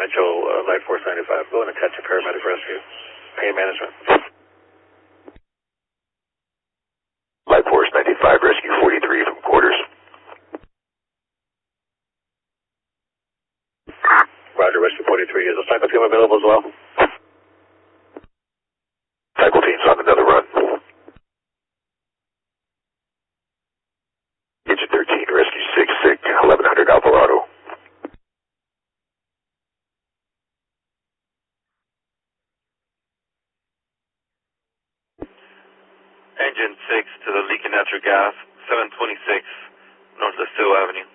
Metro Light Force 95. Go and attach a paramedic rescue. Pain management. Light Force 95, rescue 43 from quarters. Roger, rescue 43. Is the cycle team available as well? Cycle team's on another run. Engine 13, rescue 6, SIG 1100 Alvarado. Engine 6 to the leaking natural gas, 726 North Lucille Avenue.